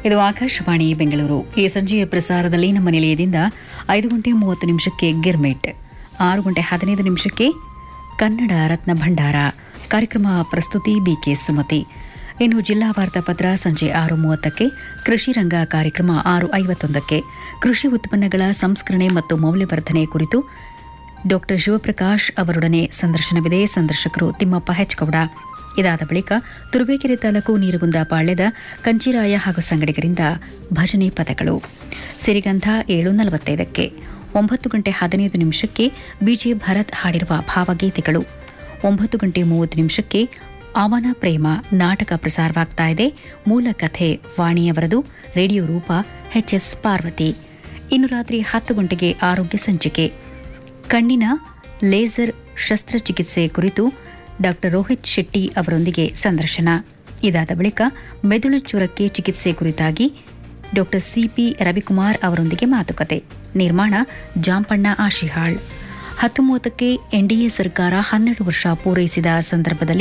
ಇದು ಆಕಾಶವಾಣಿ ಬೆಂಗಳೂರು. ಈ ಸಂಜೆಯ ಪ್ರಸಾರದಲ್ಲಿ ನಮ್ಮ ನಿಲಯದಿಂದ 5:30 ಗಿರ್ಮಿಟ್, 6:15 ಕನ್ನಡ ರತ್ನ ಭಂಡಾರ ಕಾರ್ಯಕ್ರಮ ಪ್ರಸ್ತುತಿ ಬಿಕೆ ಸುಮತಿ. ಇನ್ನು ಜಿಲ್ಲಾ ವಾರ್ತಾಪತ್ರ ಸಂಜೆ 6:30, ಕೃಷಿ ರಂಗ ಕಾರ್ಯಕ್ರಮ 6:51, ಕೃಷಿ ಉತ್ಪನ್ನಗಳ ಸಂಸ್ಕರಣೆ ಮತ್ತು ಮೌಲ್ಯವರ್ಧನೆ ಕುರಿತು ಡಾ ಶಿವಪ್ರಕಾಶ್ ಅವರೊಡನೆ ಸಂದರ್ಶನವಿದೆ. ಸಂದರ್ಶಕರು ತಿಮ್ಮಪ್ಪ ಹೆಚ್ಗೌಡ. ಇದಾದ ಬಳಿಕ ತುರುವೇಕೆರೆ ತಾಲೂಕು ನೀರುಗುಂದ ಪಾಳ್ಯದ ಕಂಚಿರಾಯ ಹಾಗೂ ಸಂಗಡಿಗರಿಂದ ಭಜನೆ ಪದಗಳು. ಸಿರಿಗಂಧ 7:45, 9:15 ಬಿಜೆ ಭರತ್ ಹಾಡಿರುವ ಭಾವಗೀತೆಗಳು. 9:30 ಅವನ ಪ್ರೇಮ ನಾಟಕ ಪ್ರಸಾರವಾಗ್ತಾ ಇದೆ. ಮೂಲ ಕಥೆ ವಾಣಿಯವರದು, ರೇಡಿಯೋ ರೂಪ ಎಚ್ಎಸ್ ಪಾರ್ವತಿ. ಇನ್ನು ರಾತ್ರಿ 10 ಗಂಟೆಗೆ ಆರೋಗ್ಯ ಸಂಚಿಕೆ. ಕಣ್ಣಿನ ಲೇಸರ್ ಶಸ್ತ್ರಚಿಕಿತ್ಸೆ ಕುರಿತು ಡಾ ರೋಹಿತ್ ಶೆಟ್ಟಿ ಅವರೊಂದಿಗೆ ಸಂದರ್ಶನ. ಇದಾದ ಬಳಿಕ ಮೆದುಳು ಜ್ವರಕ್ಕೆ ಚಿಕಿತ್ಸೆ ಕುರಿತಾಗಿ ಡಾ ಸಿಪಿ ರವಿಕುಮಾರ್ ಅವರೊಂದಿಗೆ ಮಾತುಕತೆ. ನಿರ್ಮಾಣ ಜಾಂಪಣ್ಣ ಆಶಿಹಾಳ್. 10:30 ಎನ್ಡಿಎ ಸರ್ಕಾರ 12 ವರ್ಷ ಪೂರೈಸಿದ ಸಂದರ್ಭದಲ್ಲಿ